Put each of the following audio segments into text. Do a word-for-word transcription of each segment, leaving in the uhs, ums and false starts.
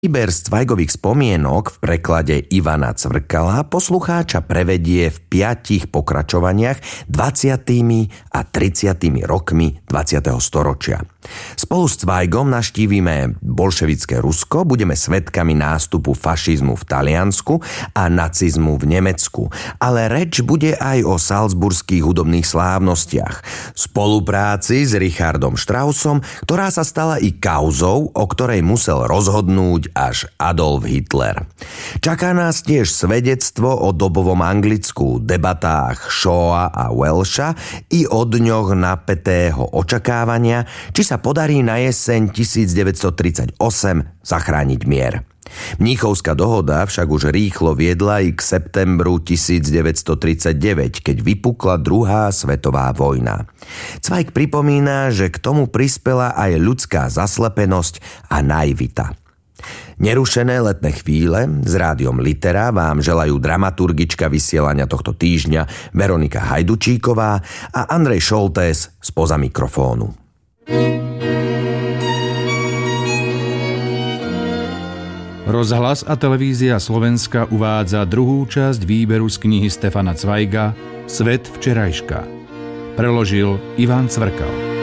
Výber z Cvajgových spomienok v preklade Ivana Cvrkala poslucháča prevedie v piatich pokračovaniach dvadsiatymi a tridsiatymi rokmi dvadsiateho storočia. Spolu s Cvajgom navštívime bolševické Rusko, budeme svedkami nástupu fašizmu v Taliansku a nacizmu v Nemecku, ale reč bude aj o salzburských hudobných slávnostiach, spolupráci s Richardom Straussom, ktorá sa stala i kauzou, o ktorej musel rozhodnúť až Adolf Hitler. Čaká nás tiež svedectvo o dobovom Anglicku, debatách Shawa a Welsha i o dňoch napätého očakávania, či sa podarí na jeseň devätnásťtridsaťosem zachrániť mier. Mníchovská dohoda však už rýchlo viedla i k septembru devätnásťtridsaťdeväť, keď vypukla druhá svetová vojna. Cvajg pripomína, že k tomu prispela aj ľudská zaslepenosť a naivita. Nerušené letné chvíle s rádiom Litera vám želajú dramaturgička vysielania tohto týždňa Veronika Hajdučíková a Andrej Šoltés spoza mikrofónu. Rozhlas a televízia Slovenska uvádza druhú časť výberu z knihy Stefana Cvajga Svet včerajška. Preložil Ivan Cvrkal.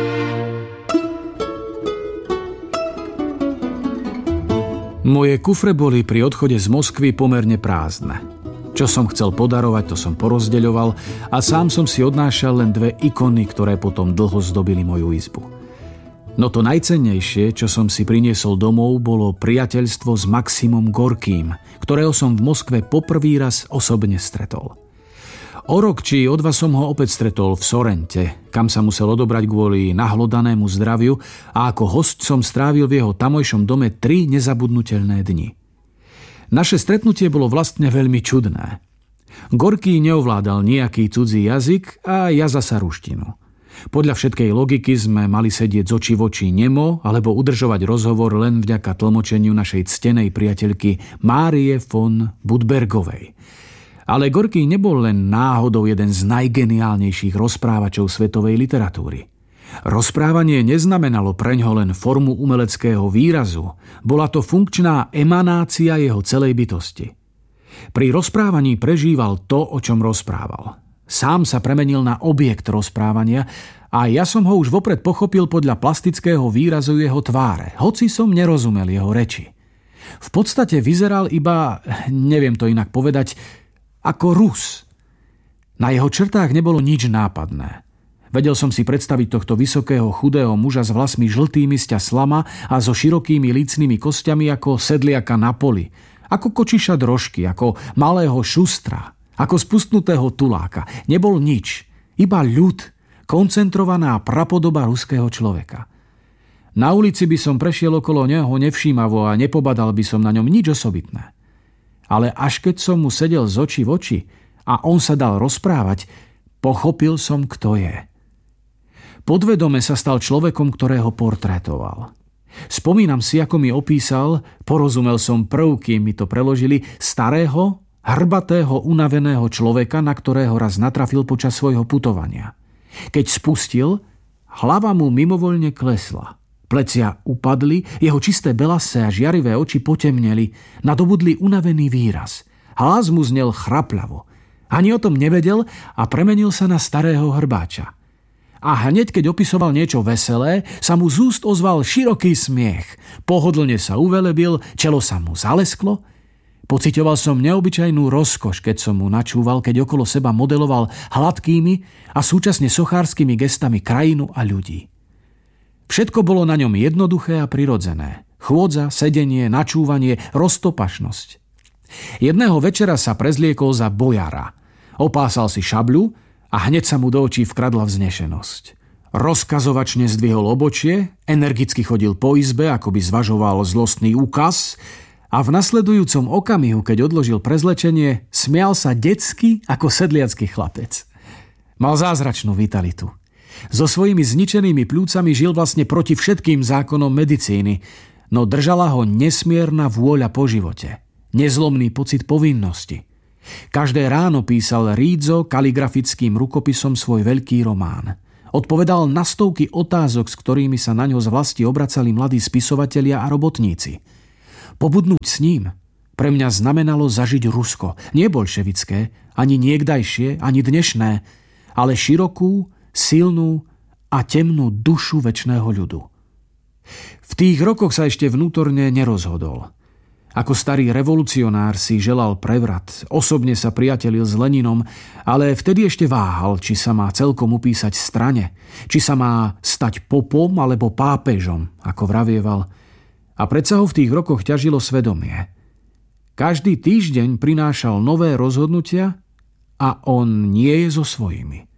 Moje kufre boli pri odchode z Moskvy pomerne prázdne. Čo som chcel podarovať, to som porozdeľoval a sám som si odnášal len dve ikony, ktoré potom dlho zdobili moju izbu. No to najcennejšie, čo som si priniesol domov, bolo priateľstvo s Maximom Gorkým, ktorého som v Moskve poprvý raz osobne stretol. O rok či o dva som ho opäť stretol v Sorente, kam sa musel odobrať kvôli nahlodanému zdraviu a ako hosť som strávil v jeho tamojšom dome tri nezabudnutelné dni. Naše stretnutie bolo vlastne veľmi čudné. Gorký neovládal nejaký cudzí jazyk a ja zasa ruštinu. Podľa všetkej logiky sme mali sedieť z očí v oči nemo alebo udržovať rozhovor len vďaka tlmočeniu našej ctenej priateľky Márie von Budbergovej. Ale Gorký nebol len náhodou jeden z najgeniálnejších rozprávačov svetovej literatúry. Rozprávanie neznamenalo preňho len formu umeleckého výrazu, bola to funkčná emanácia jeho celej bytosti. Pri rozprávaní prežíval to, o čom rozprával. Sám sa premenil na objekt rozprávania a ja som ho už vopred pochopil podľa plastického výrazu jeho tváre, hoci som nerozumel jeho reči. V podstate vyzeral iba, neviem to inak povedať, ako Rus. Na jeho črtách nebolo nič nápadné. Vedel som si predstaviť tohto vysokého, chudého muža s vlasmi žltými sťa slama a so širokými lícnymi kostiami ako sedliaka na poli, ako kočiša drožky, ako malého šustra, ako spustnutého tuláka. Nebol nič, iba ľud, koncentrovaná prapodoba ruského človeka. Na ulici by som prešiel okolo neho nevšímavo a nepobadal by som na ňom nič osobitné. Ale až keď som mu sedel z očí v oči a on sa dal rozprávať, pochopil som, kto je. Podvedome sa stal človekom, ktorého portrétoval. Spomínam si, ako mi opísal, porozumel som prv, kým mi to preložili, starého, hrbatého, unaveného človeka, na ktorého raz natrafil počas svojho putovania. Keď spustil, hlava mu mimovoľne klesla. Plecia upadli, jeho čisté belasé a žiarivé oči potemneli, nadobudli unavený výraz. Hlas mu znel chrapľavo. Ani o tom nevedel a premenil sa na starého hrbáča. A hneď, keď opisoval niečo veselé, sa mu z úst ozval široký smiech. Pohodlne sa uvelebil, čelo sa mu zalesklo. Pociťoval som neobyčajnú rozkoš, keď som mu načúval, keď okolo seba modeloval hladkými a súčasne sochárskymi gestami krajinu a ľudí. Všetko bolo na ňom jednoduché a prirodzené. Chôdza, sedenie, načúvanie, roztopašnosť. Jedného večera sa prezliekol za bojara. Opásal si šabľu a hneď sa mu do očí vkradla vznešenosť. Rozkazovačne zdvihol obočie, energicky chodil po izbe, ako by zvažoval zlostný úkaz a v nasledujúcom okamihu, keď odložil prezlečenie, smial sa detsky ako sedliacky chlapec. Mal zázračnú vitalitu. So svojimi zničenými pľúcami žil vlastne proti všetkým zákonom medicíny, no držala ho nesmierna vôľa po živote, nezlomný pocit povinnosti. Každé ráno písal rídzo kaligrafickým rukopisom svoj veľký román. Odpovedal na stovky otázok, s ktorými sa na ňo z vlasti obracali mladí spisovatelia a robotníci. Pobudnúť s ním pre mňa znamenalo zažiť Rusko. Nie bolševické, ani niekdajšie, ani dnešné, ale širokú, silnú a temnú dušu večného ľudu. V tých rokoch sa ešte vnútorne nerozhodol. Ako starý revolucionár si želal prevrat, osobne sa priatelil s Leninom, ale vtedy ešte váhal, či sa má celkom upísať strane, či sa má stať popom alebo pápežom, ako vravieval. A predsa ho v tých rokoch ťažilo svedomie. Každý týždeň prinášal nové rozhodnutia a on nie je so svojimi.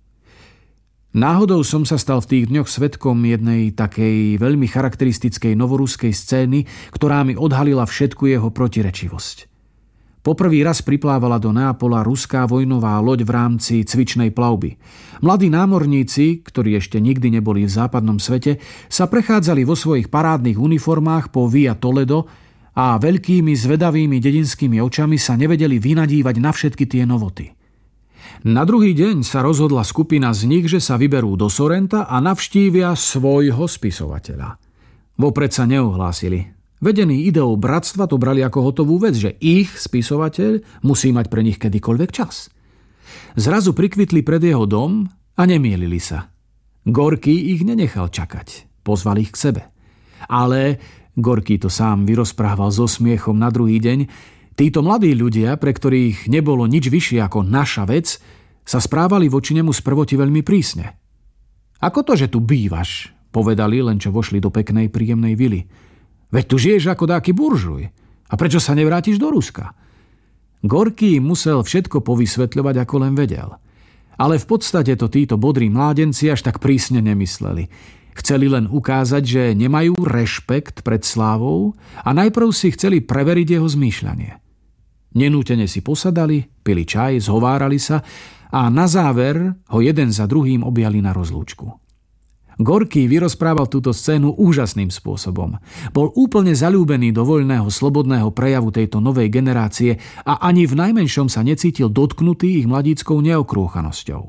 Náhodou som sa stal v tých dňoch svedkom jednej takej veľmi charakteristickej novoruskej scény, ktorá mi odhalila všetku jeho protirečivosť. Poprvý raz priplávala do Neapola ruská vojnová loď v rámci cvičnej plavby. Mladí námorníci, ktorí ešte nikdy neboli v západnom svete, sa prechádzali vo svojich parádnych uniformách po Via Toledo a veľkými zvedavými dedinskými očami sa nevedeli vynadívať na všetky tie novoty. Na druhý deň sa rozhodla skupina z nich, že sa vyberú do Sorrenta a navštívia svojho spisovateľa. Vopred sa neohlásili. Vedení ideou bratstva to brali ako hotovú vec, že ich spisovateľ musí mať pre nich kedykoľvek čas. Zrazu prikvitli pred jeho dom a nemielili sa. Gorký ich nenechal čakať. Pozval ich k sebe. Ale Gorký to sám vyrozprával so smiechom na druhý deň. Títo mladí ľudia, pre ktorých nebolo nič vyššie ako naša vec, sa správali voči nemu sprvoti veľmi prísne. Ako to, že tu bývaš? Povedali, len čo vošli do peknej, príjemnej vily. Veď tu žiješ ako dáky buržuj. A prečo sa nevrátiš do Ruska? Gorký musel všetko povysvetľovať, ako len vedel. Ale v podstate to títo bodrí mládenci až tak prísne nemysleli. Chceli len ukázať, že nemajú rešpekt pred slávou a najprv si chceli preveriť jeho zmýšľanie. Nenútene si posadali, pili čaj, zhovárali sa a na záver ho jeden za druhým objali na rozlúčku. Gorký vyrozprával túto scénu úžasným spôsobom. Bol úplne zaľúbený do voľného, slobodného prejavu tejto novej generácie a ani v najmenšom sa necítil dotknutý ich mladíckou neokrúchanosťou.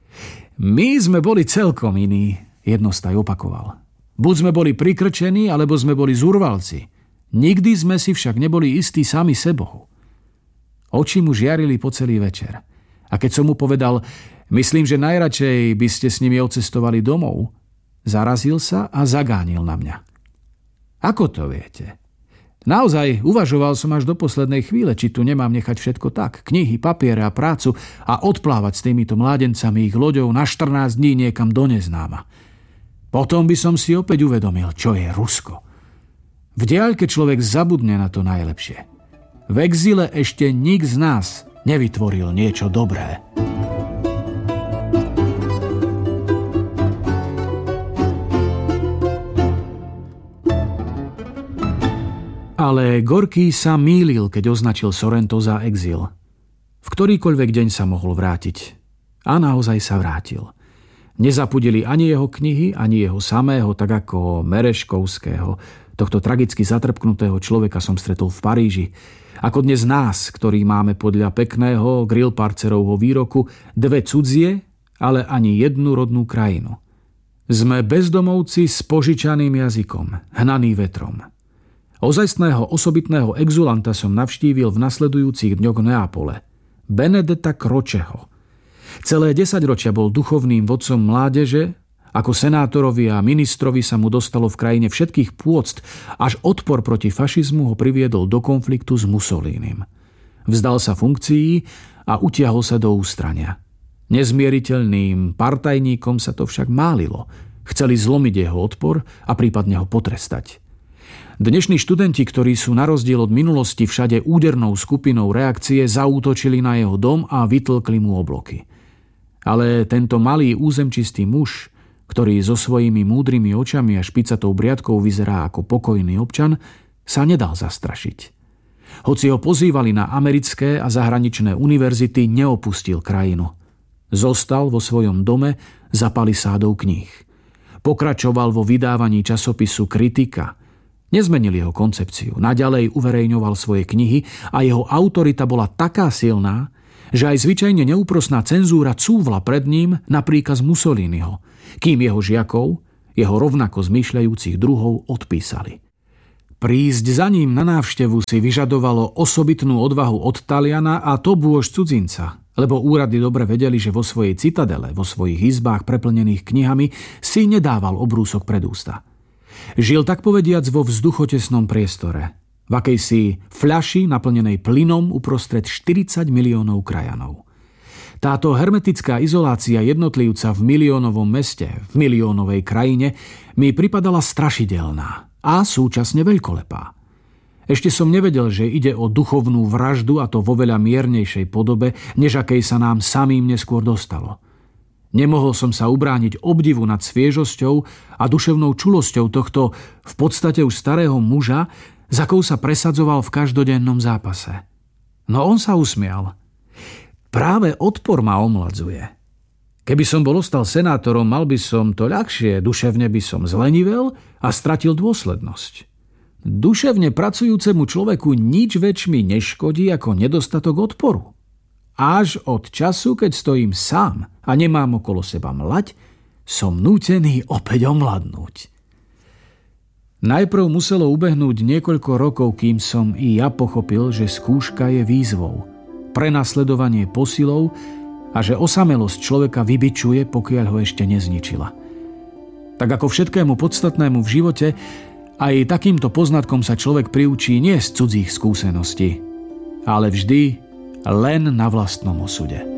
My sme boli celkom iní, jednostaj opakoval. Buď sme boli prikrčení, alebo sme boli zurvalci. Nikdy sme si však neboli istí sami sebou. Oči mu žiarili po celý večer. A keď som mu povedal, myslím, že najradšej by ste s nimi odcestovali domov, zarazil sa a zagánil na mňa. Ako to viete? Naozaj uvažoval som až do poslednej chvíle, či tu nemám nechať všetko tak, knihy, papiere a prácu a odplávať s týmito mládencami ich loďou na štrnásť dní niekam do neznáma. Potom by som si opäť uvedomil, čo je Rusko. V diaľke človek zabudne na to najlepšie. V exíle ešte nik z nás nevytvoril niečo dobré. Ale Gorký sa mýlil, keď označil Sorrento za exil. V ktorýkoľvek deň sa mohol vrátiť. A naozaj sa vrátil. Nezapudili ani jeho knihy, ani jeho samého, tak ako Mereškovského. Tohto tragicky zatrpknutého človeka som stretol v Paríži. Ako dnes nás, ktorí máme podľa pekného Grillparcerovho výroku dve cudzie, ale ani jednu rodnú krajinu. Sme bezdomovci s požičaným jazykom, hnaný vetrom. Ozajstného osobitného exulanta som navštívil v nasledujúcich dňoch v Neapole. Benedetta Croceho. Celé desaťročia bol duchovným vodcom mládeže, ako senátorovi a ministrovi sa mu dostalo v krajine všetkých pôct, až odpor proti fašizmu ho priviedol do konfliktu s Mussolinim. Vzdal sa funkcií a utiahol sa do ústrania. Nezmieriteľným partajníkom sa to však málilo. Chceli zlomiť jeho odpor a prípadne ho potrestať. Dnešní študenti, ktorí sú na rozdiel od minulosti všade údernou skupinou reakcie, zaútočili na jeho dom a vytlkli mu obloky. Ale tento malý územčistý muž, ktorý so svojimi múdrymi očami a špicatou briadkou vyzerá ako pokojný občan, sa nedal zastrašiť. Hoci ho pozývali na americké a zahraničné univerzity, neopustil krajinu. Zostal vo svojom dome za palisádou kníh. Pokračoval vo vydávaní časopisu Kritika. Nezmenil jeho koncepciu, naďalej uverejňoval svoje knihy a jeho autorita bola taká silná, že aj zvyčajne neúprosná cenzúra cúvla pred ním na príkaz Mussoliniho, kým jeho žiakov, jeho rovnako zmýšľajúcich druhov odpísali. Prísť za ním na návštevu si vyžadovalo osobitnú odvahu od Taliana a to bôž cudzinca, lebo úrady dobre vedeli, že vo svojej citadele, vo svojich izbách preplnených knihami si nedával obrúsok pred ústa. Žil tak povediac vo vzduchotesnom priestore, v akejsi fľaši naplnenej plynom uprostred štyridsať miliónov krajanov. Táto hermetická izolácia jednotlivca v miliónovom meste, v miliónovej krajine, mi pripadala strašidelná a súčasne veľkolepá. Ešte som nevedel, že ide o duchovnú vraždu, a to vo veľa miernejšej podobe, než akej sa nám samým neskôr dostalo. Nemohol som sa ubrániť obdivu nad sviežosťou a duševnou čulosťou tohto v podstate už starého muža, za akou sa presadzoval v každodennom zápase. No on sa usmial. Práve odpor ma omladzuje. Keby som bol ostal senátorom, mal by som to ľahšie, duševne by som zlenivel a stratil dôslednosť. Duševne pracujúcemu človeku nič väčšmi neškodí ako nedostatok odporu. Až od času, keď stojím sám a nemám okolo seba mlať, som nútený opäť omladnúť. Najprv muselo ubehnúť niekoľko rokov, kým som i ja pochopil, že skúška je výzvou, prenasledovanie posilou a že osamelosť človeka vybičuje, pokiaľ ho ešte nezničila. Tak ako všetkému podstatnému v živote, aj takýmto poznatkom sa človek priučí nie z cudzích skúseností, ale vždy len na vlastnom osude.